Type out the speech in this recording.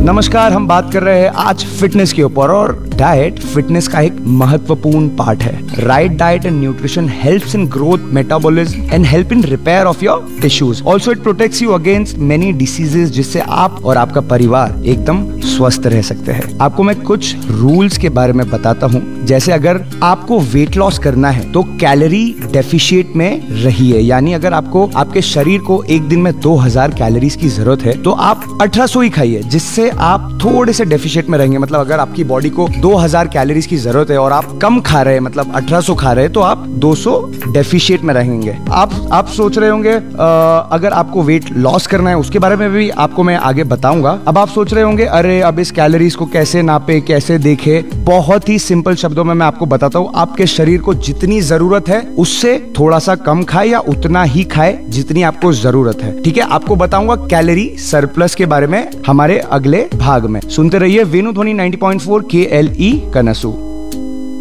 नमस्कार, हम बात कर रहे हैं आज फिटनेस के ऊपर और डाइट फिटनेस का एक महत्वपूर्ण पार्ट है। Right diet and nutrition helps in growth, metabolism and help in repair of your tissues. Also it protects you against many diseases, जिससे आप और आपका परिवार एकदम स्वस्थ रह सकते हैं। आपको मैं कुछ रूल्स के बारे में बताता हूँ। जैसे अगर आपको वेट लॉस करना है तो कैलोरी डेफिशिएट में रहिए, यानी अगर आपको आपके शरीर को एक दिन में 2000 कैलोरीज की जरूरत है तो आप 1800 ही खाइए, जिससे आप थोड़े से डेफिशिएट में रहेंगे। मतलब अगर आपकी बॉडी को 2000 कैलोरीज की जरूरत है और आप कम खा रहे हैं, मतलब 1800 खा रहे हैं, तो आप 200 डेफिशिएट में रहेंगे। आप सोच रहे होंगे अगर आपको वेट लॉस करना है उसके बारे में भी आपको मैं आगे बताऊंगा। अब आप सोच रहे होंगे अरे अब इस कैलोरीज को कैसे नापे, कैसे देखे। बहुत ही सिंपल शब्दों में मैं आपको बताता हूँ। आपके शरीर को जितनी जरूरत है उससे थोड़ा सा कम खाए या उतना ही खाए जितनी आपको जरूरत है। ठीक है, आपको बताऊंगा कैलोरी सरप्लस के बारे में हमारे अगले भाग में। सुनते रहिए वेणु ध्वनि 90.4 KLE कनसू।